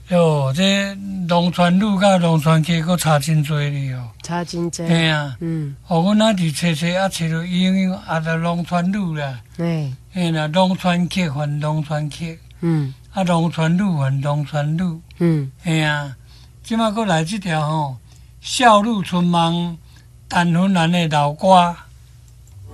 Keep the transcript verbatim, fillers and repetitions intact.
哟，这龙泉路甲龙泉街佫差真多哩哦。 差真济。 嘿啊， 嗯， 哦，阮仔伫找找啊，找到应用啊，着龙泉路啦。 哎， 嘿啦，龙泉溪还龙泉溪， 嗯啊，龙泉路还龙泉路。 嗯， 嘿啊，即马佫来即条吼，孝路春梦，陈芬兰的老歌。